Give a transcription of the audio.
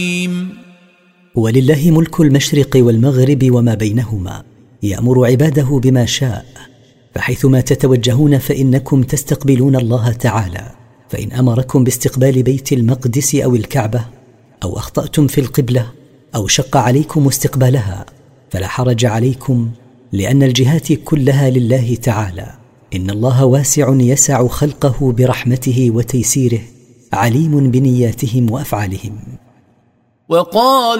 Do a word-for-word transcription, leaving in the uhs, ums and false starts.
ولله ملك المشرق والمغرب وما بينهما، يأمر عباده بما شاء، فحيثما تتوجهون فإنكم تستقبلون الله تعالى. فإن أمركم باستقبال بيت المقدس أو الكعبة، أو أخطأتم في القبلة، أو شق عليكم استقبالها، فلا حرج عليكم، لأن الجهات كلها لله تعالى. إن الله واسع يسع خلقه برحمته وتيسيره، عليم بنياتهم وأفعالهم. وقال